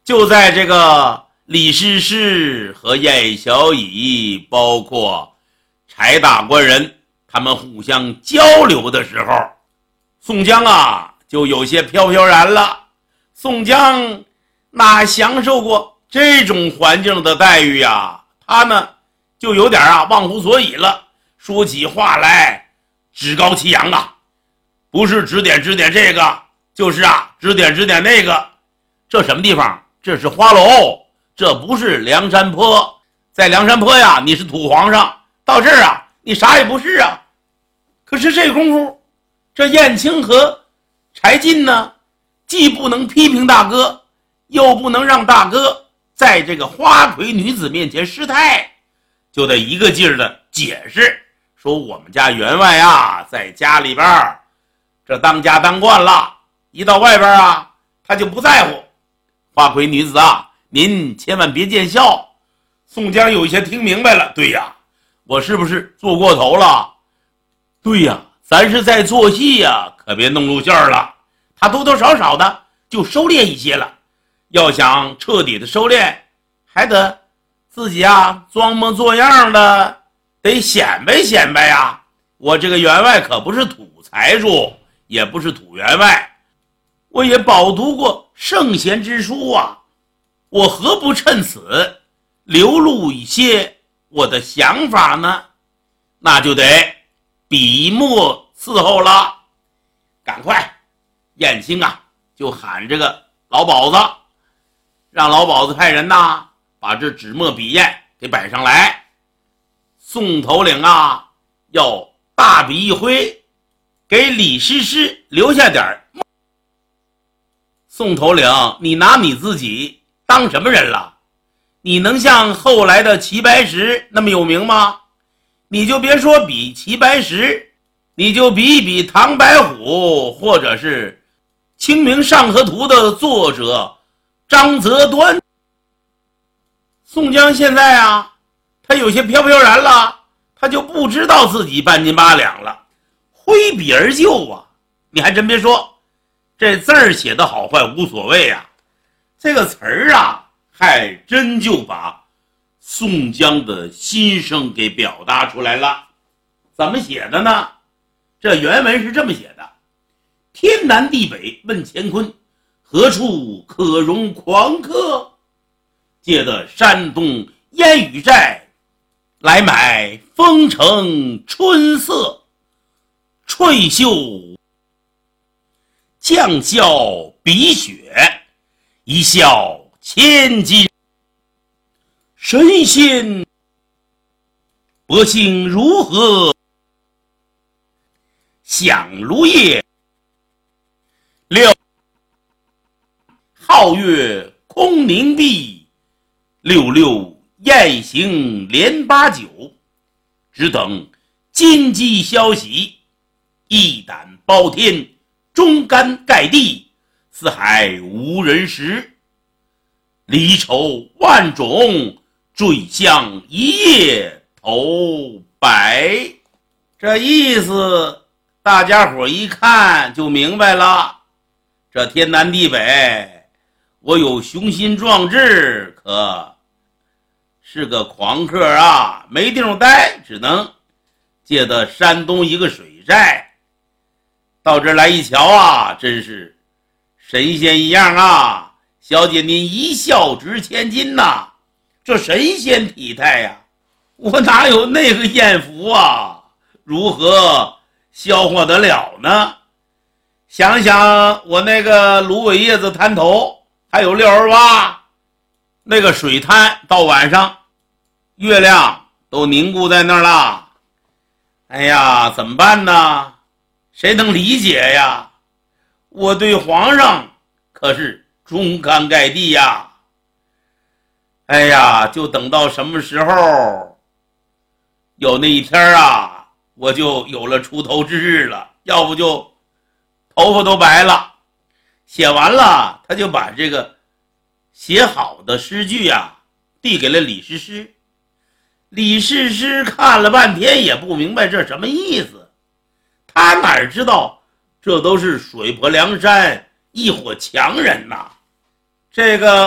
就在这个李师师和燕小乙，包括柴大官人，他们互相交流的时候，宋江啊就有些飘飘然了。宋江哪享受过这种环境的待遇啊？他呢就有点忘乎所以了，说起话来趾高气扬啊，不是指点指点这个，就是指点指点那个。这什么地方？这是花楼，这不是梁山坡。在梁山坡呀，你是土皇上；到这儿你啥也不是啊。可是这功夫，这燕青和柴进呢，既不能批评大哥，又不能让大哥在这个花魁女子面前失态，就得一个劲儿的解释，说我们家员外在家里边这当家当惯了，一到外边他就不在乎。花魁女子您千万别见笑。宋江有一些听明白了，对呀，我是不是做过头了？对呀，咱是在做戏呀，可别弄露馅了。他多多少少的就收敛一些了，要想彻底的收敛，还得自己装模作样的，得显摆显摆呀。我这个员外可不是土财主，也不是土员外，我也饱读过圣贤之书我何不趁此流露一些我的想法呢？那就得笔墨伺候了。赶快，燕青就喊这个老鸨子，让老鸨子派人把这纸墨笔砚给摆上来。宋头领要大笔一挥，给李师师留下点。宋头领，你拿你自己当什么人了？你能像后来的齐白石那么有名吗？你就别说比齐白石，你就比一比唐白虎，或者是《清明上河图》的作者张择端。宋江现在他有些飘飘然了，他就不知道自己半斤八两了，挥笔而就你还真别说，这字儿写的好坏无所谓这个词儿还真就把宋江的心声给表达出来了。怎么写的呢？这原文是这么写的：天南地北问乾坤，何处可容狂客？借得山东烟雨寨，来买丰城春色。翠袖将啸比雪，一笑千金。神仙百姓如何享如夜？六皓月空凝碧，六六雁行连八九。只等金鸡消息，一胆包天，忠肝盖地，四海无人识。离愁万种，坠向一夜头白。这意思大家伙一看就明白了。这天南地北，我有雄心壮志，可是个狂客没地方待，只能借得山东一个水寨。到这儿来一瞧真是神仙一样小姐您一笑值千金这神仙体态我哪有那个艳福如何消化得了呢？想想我那个芦苇叶子滩头，还有六儿洼那个水滩，到晚上月亮都凝固在那儿了。哎呀，怎么办呢？谁能理解呀？我对皇上可是忠肝盖地哎呀，就等到什么时候有那一天我就有了出头之日了，要不就头发都白了。写完了，他就把这个写好的诗句递给了李师师。李师师看了半天也不明白这什么意思，他哪知道这都是水泊梁山一伙强人这个